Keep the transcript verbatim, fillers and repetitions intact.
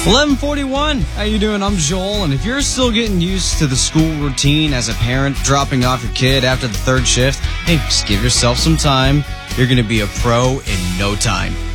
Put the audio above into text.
eleven forty-one. How you doing? I'm Joel, and if you're still getting used to the school routine as a parent, dropping off your kid after the third shift, hey, just give yourself some time. You're going to be a pro in no time.